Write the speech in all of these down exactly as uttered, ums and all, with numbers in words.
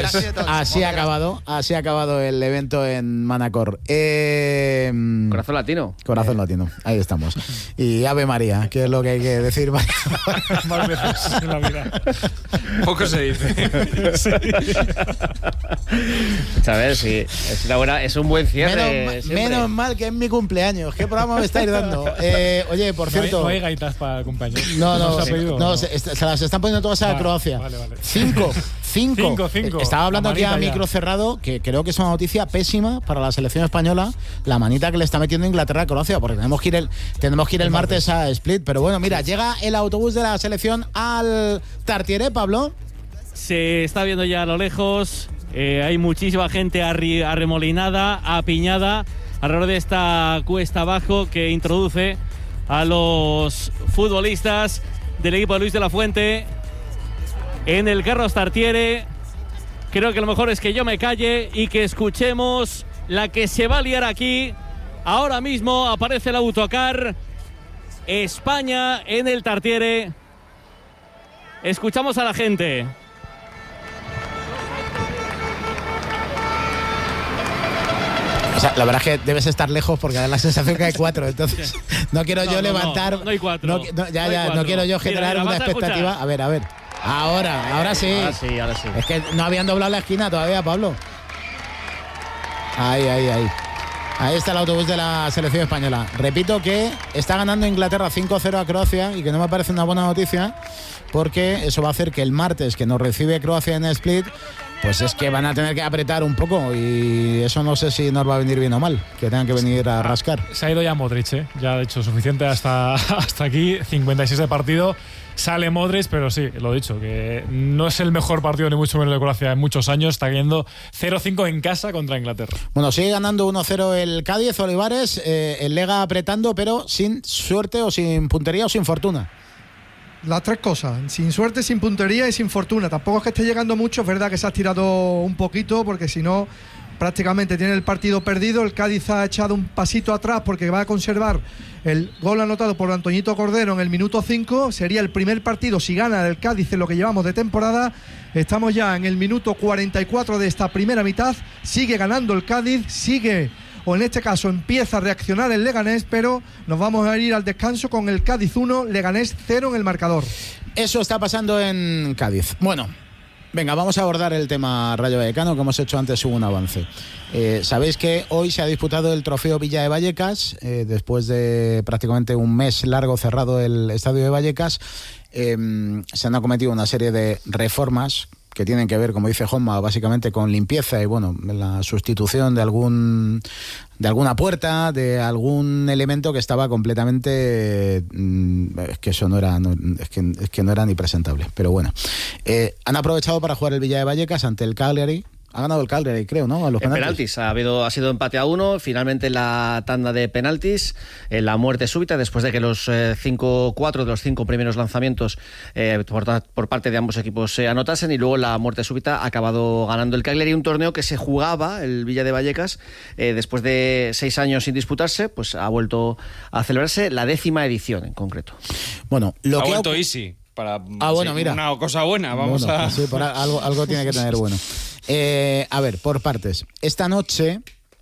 así ha acabado, así ha acabado el evento en Manacor. Eh, corazón latino. Corazón eh. latino, ahí estamos. Y Ave María, que es lo que hay que decir más veces en la vida. Poco se dice. Sí. ¿Sabes? Sí, es, una buena, es un buen cierre. Menos, menos mal que es mi cumpleaños. ¿Qué programa me estáis dando? Eh, oye, por cierto. No hay, no hay gaitas para el cumpleaños. No, no, no, sí, pedido, no no. se, se las están poniendo todas a vale, Croacia. Vale, vale. Cinco. Cinco. Cinco, cinco. Estaba hablando aquí a ya. micro cerrado, que creo que es una noticia pésima para la selección española, la manita que le está metiendo Inglaterra a Croacia, porque tenemos que ir el, tenemos que ir el martes a Split. Pero bueno, mira, llega el autobús de la selección al Tartiere, Pablo. Se está viendo ya a lo lejos. Eh, hay muchísima gente arri- arremolinada, apiñada alrededor de esta cuesta abajo que introduce a los futbolistas del equipo de Luis de la Fuente en el Carlos Tartiere. Creo que lo mejor es que yo me calle y que escuchemos la que se va a liar aquí. Ahora mismo aparece el autocar. España en el Tartiere. Escuchamos a la gente. O sea, la verdad es que debes estar lejos porque da la sensación que hay cuatro, entonces no quiero no, yo no, levantar. No, no hay cuatro. No, no, ya, no, ya, no quiero yo generar mira, mira, una expectativa. A, a ver, a ver. Ahora, ahora sí. Ahora sí, ahora sí. Es que no habían doblado la esquina todavía, Pablo. Ahí, ahí, ahí. Ahí está el autobús de la selección española. Repito que está ganando Inglaterra cinco cero a Croacia y que no me parece una buena noticia porque eso va a hacer que el martes, que nos recibe Croacia en Split, pues es que van a tener que apretar un poco y eso no sé si nos va a venir bien o mal, que tengan que venir a rascar. Se ha ido ya Modric, ¿eh? Ya ha hecho suficiente hasta, hasta aquí, cincuenta y seis de partido. Sale Modric, pero sí, lo he dicho, que no es el mejor partido ni mucho menos de Croacia en muchos años. Está cayendo cero cinco en casa contra Inglaterra. Bueno, sigue ganando uno cero el Cádiz, Olivares, eh, el Lega apretando, pero sin suerte o sin puntería o sin fortuna. Las tres cosas, sin suerte, sin puntería y sin fortuna. Tampoco es que esté llegando mucho, es verdad que se ha tirado un poquito, porque si no, prácticamente tiene el partido perdido. El Cádiz ha echado un pasito atrás porque va a conservar el gol anotado por Antoñito Cordero en el minuto cinco. Sería el primer partido si gana el Cádiz en lo que llevamos de temporada. Estamos ya en el minuto cuarenta y cuatro de esta primera mitad. Sigue ganando el Cádiz, sigue, o en este caso empieza a reaccionar el Leganés, pero nos vamos a ir al descanso con el Cádiz uno, Leganés cero en el marcador. Eso está pasando en Cádiz. Bueno, venga, vamos a abordar el tema Rayo Vallecano, que hemos hecho antes un avance. Eh, Sabéis que hoy se ha disputado el trofeo Villa de Vallecas, eh, después de prácticamente un mes largo cerrado el estadio de Vallecas. Eh, se han acometido una serie de reformas que tienen que ver, como dice Juanma, básicamente con limpieza y bueno, la sustitución de algún de alguna puerta, de algún elemento que estaba completamente mmm, es que eso no era no, es, que, es que no era ni presentable, pero bueno, eh, han aprovechado para jugar el Villa de Vallecas ante el Cagliari. Ha ganado el Cagliari, creo, ¿no? A los en penaltis. penaltis. Ha, habido, ha sido empate a uno. Finalmente la tanda de penaltis, en la muerte súbita, después de que los eh, cinco, cuatro de los cinco primeros lanzamientos eh, por, por parte de ambos equipos se anotasen, y luego la muerte súbita ha acabado ganando el Cagliari, un torneo que se jugaba, el Villa de Vallecas, eh, después de seis años sin disputarse, pues ha vuelto a celebrarse la décima edición en concreto. Bueno, lo ha que vuelto ha... Easy. Para, ah, bueno, sí, mira. Una cosa buena, vamos bueno, a... Sí, por algo, algo tiene que tener bueno. Eh, a ver, por partes. Esta noche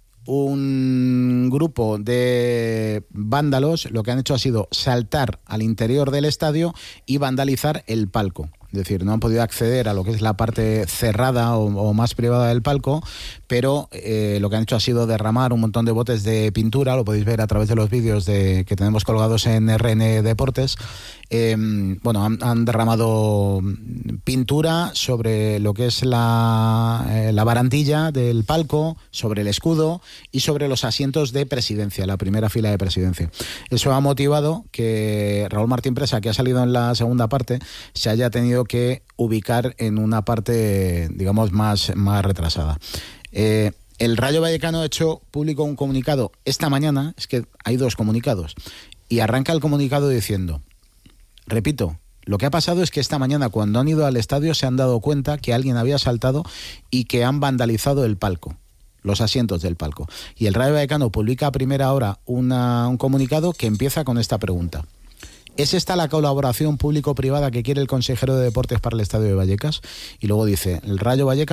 un grupo de vándalos lo que han hecho ha sido saltar al interior del estadio y vandalizar el palco. Es decir, no han podido acceder a lo que es la parte cerrada o, o más privada del palco, pero eh, lo que han hecho ha sido derramar un montón de botes de pintura, lo podéis ver a través de los vídeos de, que tenemos colgados en R N Deportes. Eh, bueno, han, han derramado pintura sobre lo que es la, eh, la barandilla del palco, sobre el escudo y sobre los asientos de presidencia, la primera fila de presidencia. Eso ha motivado que Raúl Martín Presa, que ha salido en la segunda parte, se haya tenido que ubicar en una parte, digamos, más, más retrasada. Eh, el Rayo Vallecano ha hecho público un comunicado esta mañana, es que hay dos comunicados, y arranca el comunicado diciendo, repito, lo que ha pasado es que esta mañana cuando han ido al estadio se han dado cuenta que alguien había saltado y que han vandalizado el palco, los asientos del palco. Y el Rayo Vallecano publica a primera hora una, un comunicado que empieza con esta pregunta. ¿Es esta la colaboración público-privada que quiere el consejero de Deportes para el Estadio de Vallecas? Y luego dice, el Rayo Vallecano